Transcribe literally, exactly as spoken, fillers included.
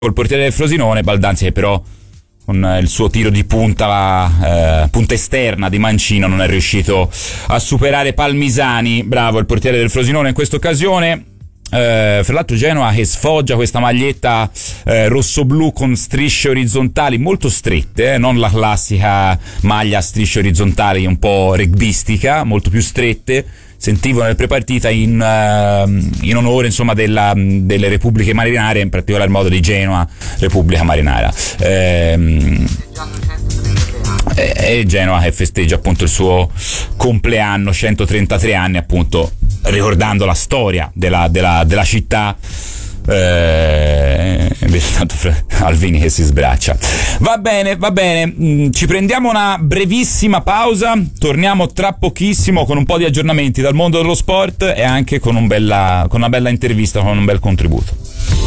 col portiere del Frosinone. Baldanzi che però con il suo tiro di punta, eh, punta esterna di mancino non è riuscito a superare Palmisani. Bravo il portiere del Frosinone in questa occasione. Eh, fra l'altro Genoa che sfoggia questa maglietta eh, rosso-blu con strisce orizzontali molto strette, eh, non la classica maglia a strisce orizzontali un po' rugbistica, molto più strette. Sentivo nel prepartita in, uh, in onore insomma della, delle Repubbliche Marinare, in particolar modo di Genoa Repubblica Marinara. Ehm, e, e Genoa che festeggia appunto il suo compleanno, centotrentatré anni, appunto ricordando la storia della, della, della città. Eh, tanto Alvini che si sbraccia. Va bene, va bene, ci prendiamo una brevissima pausa, torniamo tra pochissimo con un po' di aggiornamenti dal mondo dello sport e anche con, un bella, con una bella intervista, con un bel contributo.